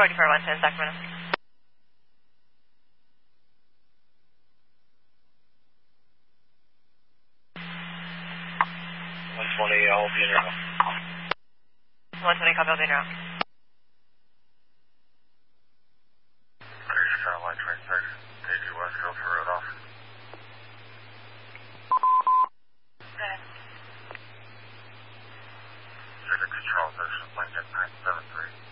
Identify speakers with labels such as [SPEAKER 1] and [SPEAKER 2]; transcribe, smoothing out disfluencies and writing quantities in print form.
[SPEAKER 1] 44 110 Sacramento.
[SPEAKER 2] 120, I'll be in route.
[SPEAKER 1] 120, copy, I'll be in route.
[SPEAKER 2] British Satellite Train Station, KG West, go for road off. Phoenix Charles Ocean, Lincoln 973.